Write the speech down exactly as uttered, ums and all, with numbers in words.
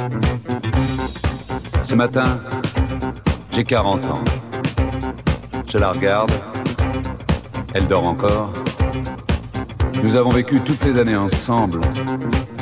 Ce matin, j'ai quarante ans. Je la regarde, elle dort encore. Nous avons vécu toutes ces années ensemble.